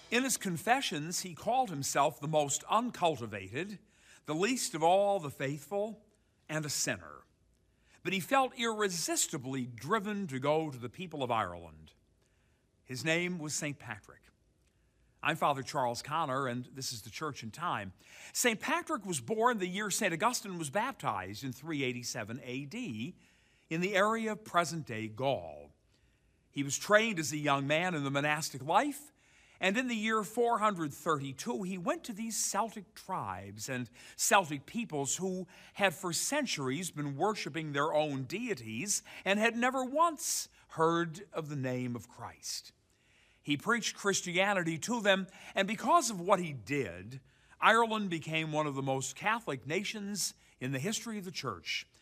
In his confessions, he called himself the most uncultivated, the least of all the faithful, and a sinner. But he felt irresistibly driven to go to the people of Ireland. His name was St. Patrick. I'm Father Charles Connor, and this is the Church in Time. St. Patrick was born the year St. Augustine was baptized in 387 A.D. in the area of present-day Gaul. He was trained as a young man in the monastic life, and in the year 432, he went to these Celtic tribes and Celtic peoples who had for centuries been worshiping their own deities and had never once heard of the name of Christ. He preached Christianity to them, and because of what he did, Ireland became one of the most Catholic nations in the history of the Church,